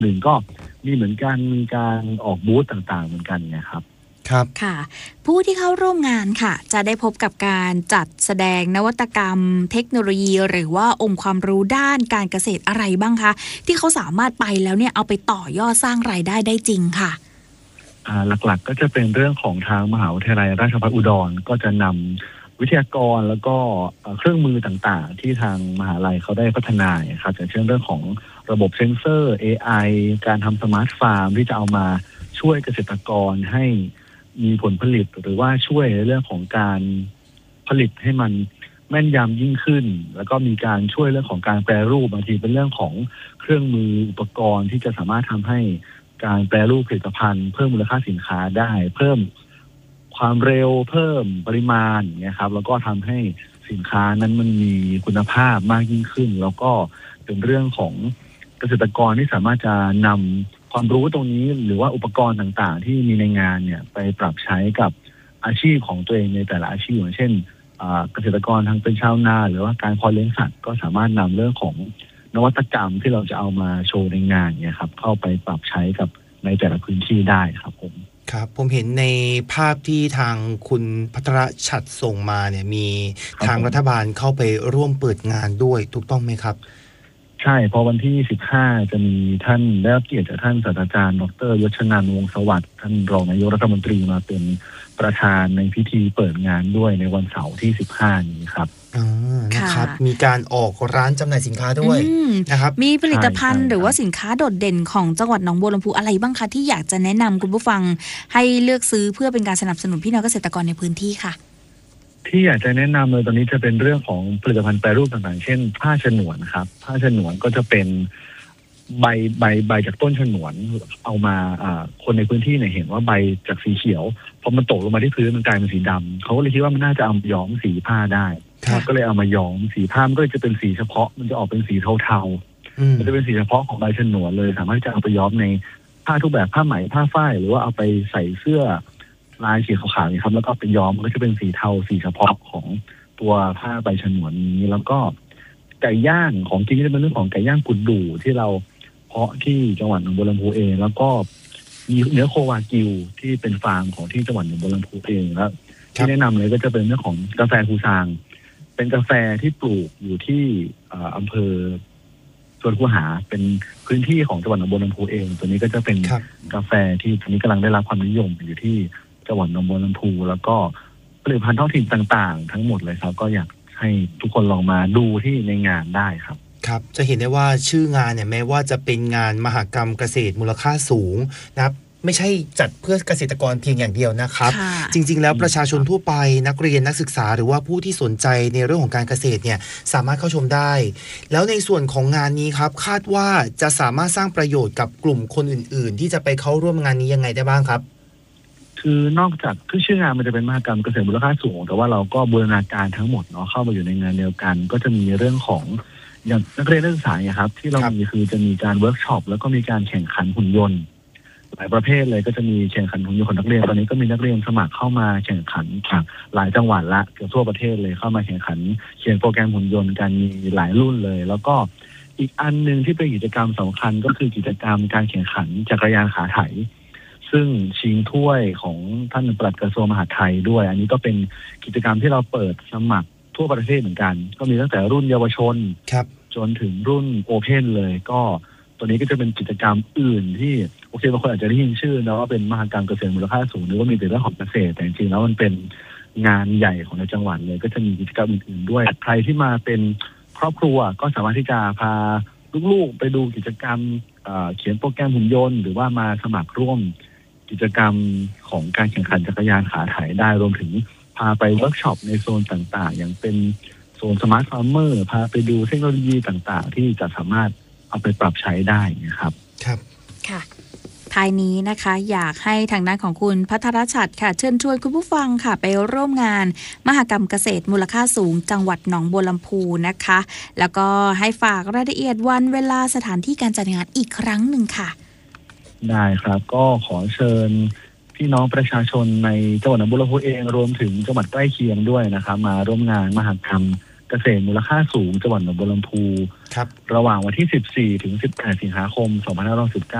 หนึ่งก็มีเหมือนกันมีการออกบูธต่างๆเหมือนกันนะครับครับค่ะผู้ที่เข้าร่วมงานค่ะจะได้พบกับการจัดแสดงนวัตกรรมเทคโนโลยีหรือว่าองค์ความรู้ด้านการเกษตรอะไรบ้างคะที่เขาสามารถไปแล้วเนี่ยเอาไปต่อยอดสร้างรายได้ได้จริงค่ะหลักๆก็จะเป็นเรื่องของทางมหาวิทยาลัยราชภัฏอุดรก็จะนำวิทยากรแล้วก็เครื่องมือต่างๆที่ทางมหาลัยเขาได้พัฒนาครับอย่างเช่นเรื่องของระบบเซ็นเซอร์ AI การทำสมาร์ทฟาร์มที่จะเอามาช่วยเกษตรกรให้มีผลผลิตหรือว่าช่วยในเรื่องของการผลิตให้มันแม่นยำยิ่งขึ้นแล้วก็มีการช่วยเรื่องของการแปรรูปบางทีเป็นเรื่องของเครื่องมืออุปกรณ์ที่จะสามารถทำให้การแปรรูปผลิตภัณฑ์เพิ่มมูลค่าสินค้าได้เพิ่มความเร็วเพิ่มปริมาณเนี่ยครับแล้วก็ทำให้สินค้านั้นมันมีคุณภาพมากยิ่งขึ้นแล้วก็เป็นเรื่องของเกษตรกรที่สามารถจะนำความรู้ตรงนี้หรือว่าอุปกรณ์ต่างๆที่มีในงานเนี่ยไปปรับใช้กับอาชีพของตัวเองในแต่ละอาชีพอย่างเช่นเกษตรกรทางเป็นชาวนาหรือว่าการเพาะเลี้ยงสัตว์ก็สามารถนำเรื่องของนวัตกรรมที่เราจะเอามาโชว์ในงานเนี่ยครับเข้าไปปรับใช้กับในแต่ละพื้นที่ได้ครับผมเห็นในภาพที่ทางคุณภัทรฉัตรส่งมาเนี่ยมีทางรัฐบาลเข้าไปร่วมเปิดงานด้วยถูกต้องไหมครับใช่พอวันที่15จะมีท่านได้รับเกียรติจากท่านศาสตราจารย์ดร.ยศนันท์วงศ์สวัสดิ์ท่านรองนายกรัฐมนตรีมาเป็นประธานในพิธีเปิดงานด้วยในวันเสาร์ที่15นี้ครับนะครับมีการออกร้านจำหน่ายสินค้าด้วยนะครับมีผลิตภัณฑ์หรือว่าสินค้าโดดเด่นของจังหวัดหนองบัวลำพูอะไรบ้างคะที่อยากจะแนะนำคุณผู้ฟังให้เลือกซื้อเพื่อเป็นการสนับสนุนพี่น้องเกษตรกรในพื้นที่ค่ะที่อยากจะแนะนำเลยตอนนี้จะเป็นเรื่องของผลิตภัณฑ์แปรรูปต่างๆเช่นผ้าฉนวนครับผ้าฉนวนก็จะเป็นใบจากต้นฉนวนเอามาคนในพื้นที่เนี่ยเห็นว่าใบจากสีเขียวพอมันตกลงมาที่พื้นมันกลายเป็นสีดำเขาก็เลยคิดว่ามันน่าจะเอาย้อมสีผ้าได้ก็เลยเอามาย้อมสีผ้ามันก็จะเป็นสีเฉพาะมันจะออกเป็นสีเทาๆมันจะเป็นสีเฉพาะของใบฉนวนเลยสามารถที่จะเอาไปย้อมในผ้าทุกแบบผ้าไหมผ้าฝ้ายหรือว่าเอาไปใส่เสื้อลายสีขาวๆนี่ครับแล้วก็เป็นย้อมมันก็จะเป็นสีเทาสีเฉพาะของตัวผ้าใบฉนวนนี้แล้วก็ไก่ย่างของจริงจะเป็นเรื่องของไก่ย่างกุดดูที่เราเพาะที่จังหวัดหนองบัวลำพูเองแล้วก็มีเนื้อโควากิวที่เป็นฟาร์มของที่จังหวัดหนองบัวลำพูเองแล้วที่แนะนำเลยก็จะเป็นเรื่องของกาแฟฮูซางเป็นกาแฟที่ปลูกอยู่ที่อำเภอสวนคูหาเป็นพื้นที่ของจังหวัดหนองบัวลำพูเองตัวนี้ก็จะเป็นกาแฟที่ตอนนี้กำลังได้รับความนิยมอยู่ที่จังหวัดหนองบัวลำพูแล้วก็ผลิตภัณฑ์ท้องถิ่นต่างๆทั้งหมดเลยครับก็อยากให้ทุกคนลองมาดูที่ในงานได้ครับจะเห็นได้ว่าชื่องานเนี่ยแม้ว่าจะเป็นงานมหกรรมเกษตรมูลค่าสูงนะครับไม่ใช่จัดเพื่อเกษตรกรเพียงอย่างเดียวนะครับจริงๆแล้วประชาชนทั่วไปนักเรียนนักศึกษาหรือว่าผู้ที่สนใจในเรื่องของการเกษตรเนี่ยสามารถเข้าชมได้แล้วในส่วนของงานนี้ครับคาดว่าจะสามารถสร้างประโยชน์กับกลุ่มคนอื่นๆที่จะไปเข้าร่วมงานนี้ยังไงได้บ้างครับคือนอกจากชื่องานมันจะเป็นมหกรรมเกษตรมูลค่าสูงแต่ว่าเราก็บูรณาการทั้งหมดเนาะเข้ามาอยู่ในงานเดียวกันก็จะมีเรื่องของอย่างนักเรียนนักศึกษาเนี่ยครับที่เรามีคือจะมีการเวิร์กช็อปแล้วก็มีการแข่งขันหุ่นยนต์หลายประเภทเลยก็จะมีแข่งขันหุ่นยนต์ของนักเรียนตอนนี้ก็มีนักเรียนสมัครเข้ามาแข่งขันจากหลายจังหวัดละเกือบทั่วประเทศเลยเข้ามาแข่งขันเขียนโปรแกรมหุ่นยนต์กันมีหลายรุ่นเลยแล้วก็อีกอันนึงที่เป็นกิจกรรมสำคัญก็คือกิจกรรมการแข่งขันจักรยานขาไถซึ่งชิงถ้วยของท่านปลัดกระทรวงมหาดไทยด้วยอันนี้ก็เป็นกิจกรรมที่เราเปิดสมัครทั่วประเทศเหมือนกันก็มีตั้งแต่รุ่นเยาวชนจนถึงรุ่นโอเพ่นเลยก็ตัวนี้ก็จะเป็นกิจกรรมอื่นที่โอเคบางคนอาจจะได้ยินชื่อนะว่าเป็นมหกรรมเกษตรมูลค่าสูงหรือว่ามีแต่เรื่องของเกษตรแต่จริงๆแล้วมันเป็นงานใหญ่ของในจังหวัดเลยก็จะมีกิจกรรมอื่นๆด้วยใครที่มาเป็นครอบครัวก็สามารถที่จะพาลูกๆไปดูกิจกรรมเขียนโปรแกรมหุ่นยนต์หรือว่ามาสมัครร่วมกิจกรรมของการแข่งขันจักรยานขาไถได้รวมถึงพาไปเวิร์กช็อปในโซนต่างๆอย่างเป็นโซนสมาร์ทฟาร์มเมอร์พาไปดูเทคโนโลยีต่างๆที่จะสามารถเอาไปปรับใช้ได้นะครับค่ะท้ายนี้นะคะอยากให้ทางด้านของคุณภัทรฉัตรค่ะเชิญชวนคุณผู้ฟังค่ะไปร่วมงานมหกรรมเกษตรมูลค่าสูงจังหวัดหนองบัวลำพูนะคะแล้วก็ให้ฝากรายละเอียดวันเวลาสถานที่การจัดงานอีกครั้งหนึ่งค่ะได้ครับก็ขอเชิญพี่น้องประชาชนในจังหวัดหนองบัวลำพูเองรวมถึงจังหวัดใกล้เคียงด้วยนะครับมาร่วมงานมหกรรมเเกษตรมูลค่าสูงจังหวัดหนองบัวลำพูครับระหว่างวันที่14ถึง18สิงหาคม2519